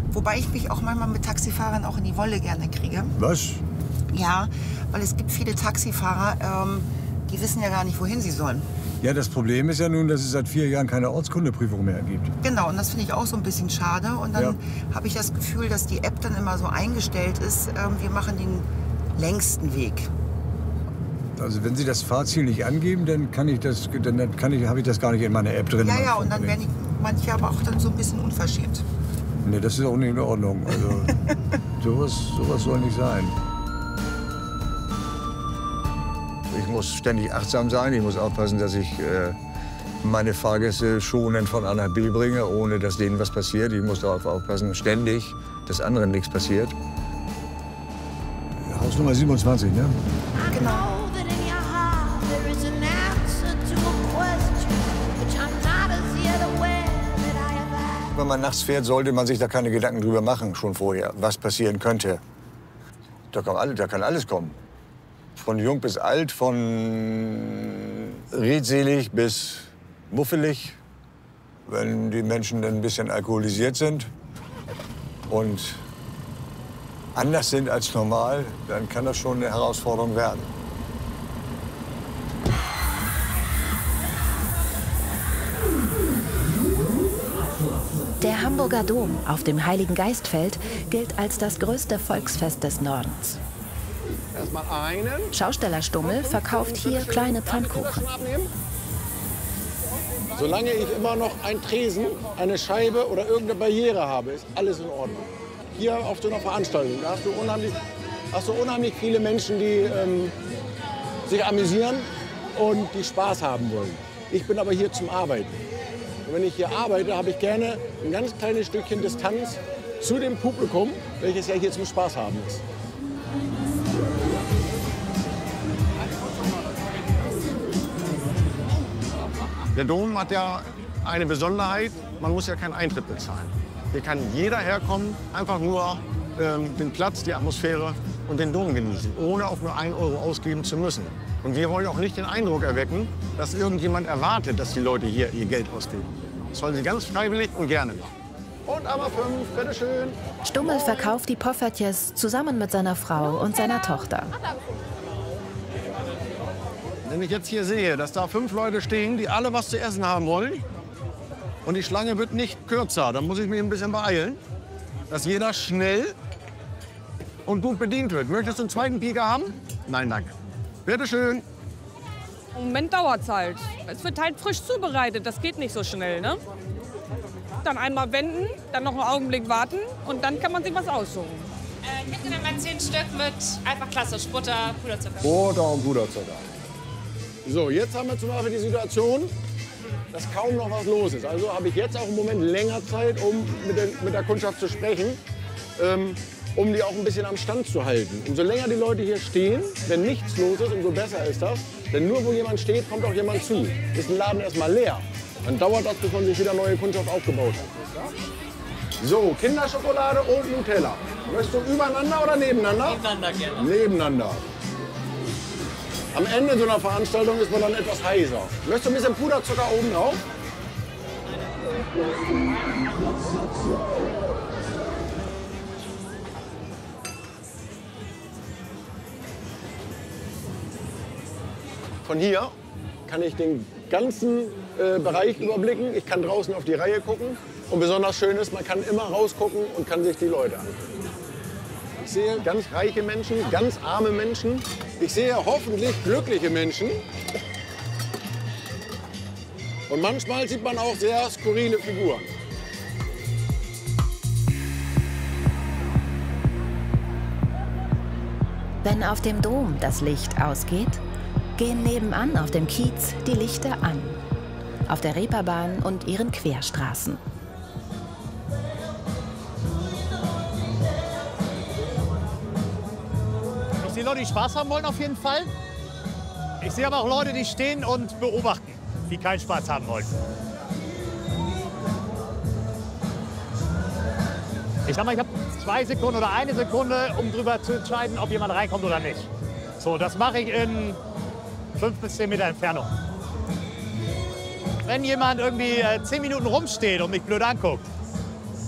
Wobei ich mich auch manchmal mit Taxifahrern auch in die Wolle gerne kriege. Was? Ja, weil es gibt viele Taxifahrer, die wissen ja gar nicht, wohin sie sollen. Ja, das Problem ist ja nun, dass es seit 4 Jahren keine Ortskundeprüfung mehr gibt. Genau, und das finde ich auch so ein bisschen schade. Und dann habe ich das Gefühl, dass die App dann immer so eingestellt ist, wir machen den längsten Weg. Also wenn Sie das Fahrziel nicht angeben, dann habe ich das gar nicht in meiner App drin. Ja, und dann werden manche aber auch dann so ein bisschen unverschämt. Nee, das ist auch nicht in Ordnung. Also sowas soll nicht sein. Ich muss ständig achtsam sein. Ich muss aufpassen, dass ich meine Fahrgäste schonend von A nach B bringe, ohne dass denen was passiert. Ich muss darauf aufpassen, ständig, dass anderen nichts passiert. Hausnummer 27, ne? Genau. Wenn man nachts fährt, sollte man sich da keine Gedanken drüber machen, schon vorher, was passieren könnte. Da kann alles kommen. Von jung bis alt, von redselig bis muffelig. Wenn die Menschen dann ein bisschen alkoholisiert sind und anders sind als normal, dann kann das schon eine Herausforderung werden. Der Hamburger Dom auf dem Heiligen Geistfeld gilt als das größte Volksfest des Nordens. Erstmal einen. Schausteller Stummel verkauft hier kleine Pfannkuchen. Solange ich immer noch einen Tresen, eine Scheibe oder irgendeine Barriere habe, ist alles in Ordnung. Hier auf so einer Veranstaltung, da hast du unheimlich viele Menschen, die sich amüsieren und die Spaß haben wollen. Ich bin aber hier zum Arbeiten. Und wenn ich hier arbeite, habe ich gerne ein ganz kleines Stückchen Distanz zu dem Publikum, welches ja hier zum Spaß haben ist. Der Dom hat ja eine Besonderheit, man muss ja keinen Eintritt bezahlen. Hier kann jeder herkommen, einfach nur den Platz, die Atmosphäre und den Dom genießen, ohne auch nur 1 Euro ausgeben zu müssen. Und wir wollen auch nicht den Eindruck erwecken, dass irgendjemand erwartet, dass die Leute hier ihr Geld ausgeben. Das sollen sie ganz freiwillig und gerne machen. Und aber 5, bitteschön. Stummel verkauft die Poffertjes zusammen mit seiner Frau und seiner Tochter. Wenn ich jetzt hier sehe, dass da 5 Leute stehen, die alle was zu essen haben wollen und die Schlange wird nicht kürzer, dann muss ich mich ein bisschen beeilen, dass jeder schnell und gut bedient wird. Möchtest du einen zweiten Pieker haben? Nein, danke. Bitte schön. Im Moment dauert es halt. Es wird halt frisch zubereitet, das geht nicht so schnell, ne? Dann einmal wenden, dann noch einen Augenblick warten und dann kann man sich was aussuchen. Gib mir mal 10 Stück mit einfach klassisch Butter, Puderzucker. Butter und Puderzucker. So, jetzt haben wir zum Beispiel die Situation, dass kaum noch was los ist. Also habe ich jetzt auch im Moment länger Zeit, um mit der Kundschaft zu sprechen, um die auch ein bisschen am Stand zu halten. Umso länger die Leute hier stehen, wenn nichts los ist, umso besser ist das. Denn nur wo jemand steht, kommt auch jemand zu. Ist ein Laden erstmal leer, dann dauert das, bis man sich wieder neue Kundschaft aufgebaut hat. So, Kinderschokolade und Nutella. Möchtest du übereinander oder nebeneinander? Nebeneinander gerne. Nebeneinander. Am Ende so einer Veranstaltung ist man dann etwas heiser. Möchtest du ein bisschen Puderzucker oben drauf? Von hier kann ich den ganzen Bereich überblicken. Ich kann draußen auf die Reihe gucken. Und besonders schön ist, man kann immer rausgucken und kann sich die Leute angucken. Ich sehe ganz reiche Menschen, ganz arme Menschen. Ich sehe hoffentlich glückliche Menschen. Und manchmal sieht man auch sehr skurrile Figuren. Wenn auf dem Dom das Licht ausgeht, gehen nebenan auf dem Kiez die Lichter an. Auf der Reeperbahn und ihren Querstraßen. Ich sehe Leute, die Spaß haben wollen auf jeden Fall. Ich sehe aber auch Leute, die stehen und beobachten, die keinen Spaß haben wollen. Ich sag mal, ich habe 2 Sekunden oder 1 Sekunde, um darüber zu entscheiden, ob jemand reinkommt oder nicht. So, das mache ich in 5 bis 10 Meter Entfernung. Wenn jemand irgendwie 10 Minuten rumsteht und mich blöd anguckt,